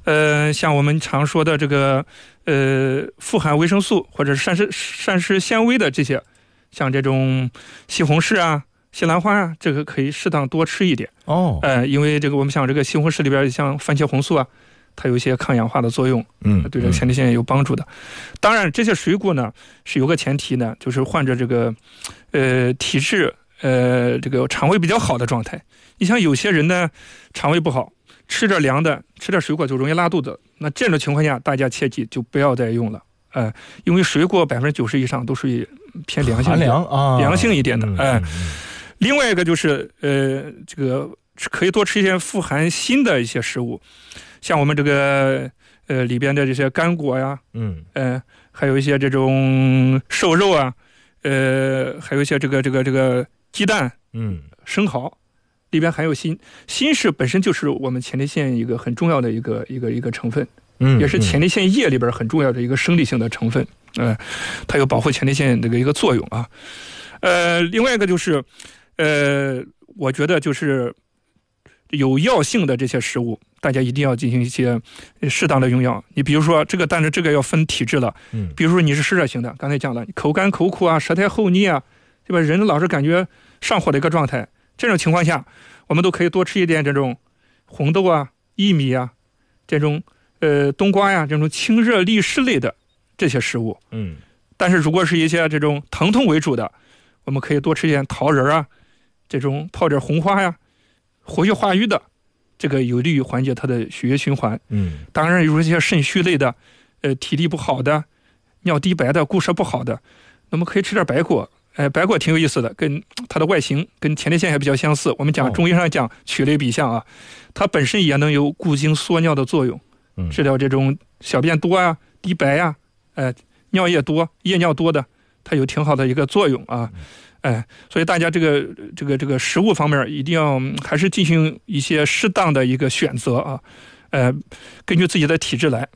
像我们常说的这个富含维生素或者是膳食纤维的这些，像这种西红柿啊、西兰花啊，这个可以适当多吃一点哦。 因为这个我们想这个西红柿里边像番茄红素啊，它有一些抗氧化的作用，对这个前列腺有帮助的。当然，这些水果呢是有个前提呢，就是患者这个体质这个肠胃比较好的状态。你像有些人呢肠胃不好，吃点凉的，吃点水果就容易拉肚子。那这种情况下，大家切记就不要再用了，因为水果90%以上都属于偏凉性凉性一点的，另外一个就是这个可以多吃一些富含锌的一些食物，像我们这个里边的这些干果呀，还有一些这种瘦肉啊，还有一些这个鸡蛋，生蚝。里边含有锌，锌是本身就是我们前列腺一个很重要的一个成分，也是前列腺液里边很重要的一个生理性的成分，它有保护前列腺这个一个作用啊。另外一个就是，我觉得就是有药性的这些食物，大家一定要进行一些适当的用药。你比如说这个，但是这个要分体质了，比如说你是湿热型的，刚才讲了，口干口苦啊，舌苔厚腻啊，对吧？人老是感觉上火的一个状态。这种情况下，我们都可以多吃一点这种红豆啊、薏米啊，这种冬瓜呀，这种清热利湿类的这些食物。但是如果是一些这种疼痛为主的，我们可以多吃一点桃仁啊，这种泡点红花呀，活血化瘀的，这个有利于缓解它的血液循环。当然有一些肾虚类的，体力不好的、尿低白的、固摄不好的，那么可以吃点白果。白果挺有意思的，跟它的外形跟前列腺还比较相似。我们讲中医上讲曲类比象啊，它本身也能有固精缩尿的作用，治疗这种小便多啊、低白啊、尿液多、夜尿多的，它有挺好的一个作用啊。所以大家这个食物方面一定要还是进行一些适当的一个选择啊，根据自己的体质来。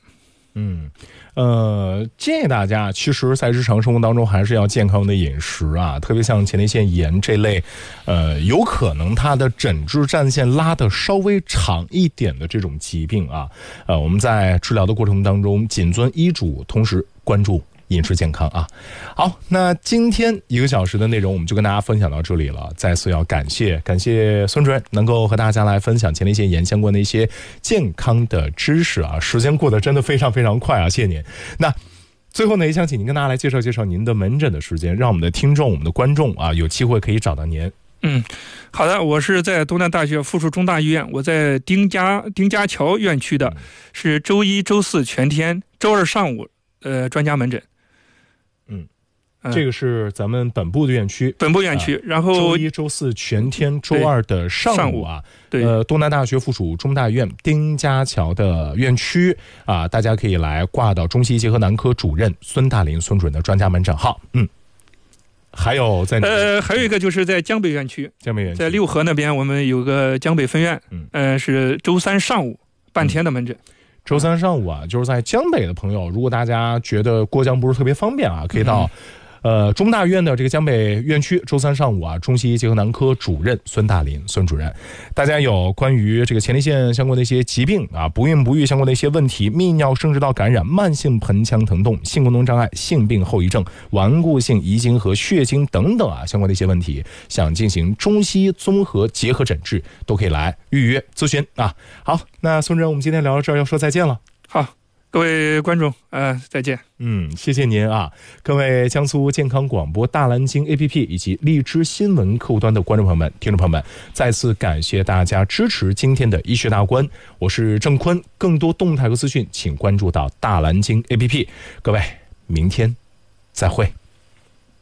建议大家其实在日常生活当中还是要健康的饮食啊，特别像前列腺炎这类有可能它的诊治战线拉得稍微长一点的这种疾病啊，我们在治疗的过程当中谨遵医嘱，同时关注饮食健康啊。好，那今天1个小时的内容我们就跟大家分享到这里了。再次要感谢孙主任能够和大家来分享前列腺炎相关的一些健康的知识啊。时间过得真的非常非常快啊，谢谢您。那最后呢，也想请您跟大家来介绍您的门诊的时间，让我们的听众、我们的观众啊有机会可以找到您。 好的，我是在东南大学附属中大医院，我在丁家桥院区的，是周一、周四全天，周二上午专家门诊。 这个是咱们本部的院区， 然后周一、周四全天，周二的上午啊，对，东南大学附属中大医院丁家桥的院区啊，大家可以来挂到中西医结合男科主任孙大林孙主任的专家门诊号。还有在还有一个就是在江北院区，在六合那边我们有个江北分院，是周三上午半天的门诊。 周三上午啊，就是在江北的朋友，如果大家觉得过江不是特别方便啊，可以到中大医院的这个江北院区，周三上午啊，中西医结合男科主任孙大林孙主任，大家有关于这个前列腺相关的一些疾病啊，不孕不育相关的一些问题，泌尿生殖道感染、慢性盆腔疼痛、性功能障碍、性病后遗症、顽固性遗精和血精等等啊相关的一些问题，想进行中西综合结合诊治，都可以来预约咨询啊。好，那孙主任，我们今天聊到这儿，要说再见了。 好，各位观众，再见。 谢谢您啊，各位江苏健康广播大蓝鲸 APP 以及荔枝新闻客户端的观众朋友们、听众朋友们，再次感谢大家支持今天的医学大观，我是郑坤，更多动态和资讯，请关注到大蓝鲸 APP。各位，明天再会。